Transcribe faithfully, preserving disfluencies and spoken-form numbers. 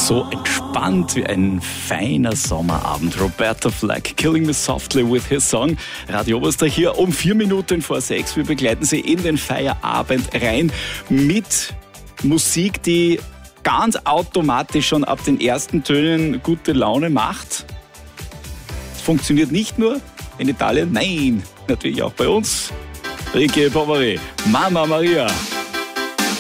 So entspannt wie ein feiner Sommerabend. Roberta Flack, Killing Me Softly with his song. Radio Oberösterreich hier um vier Minuten vor sechs. Wir begleiten Sie in den Feierabend rein mit Musik, die ganz automatisch schon ab den ersten Tönen gute Laune macht. Es funktioniert nicht nur in Italien, nein, natürlich auch bei uns. Ricky Poveri, Mama Maria.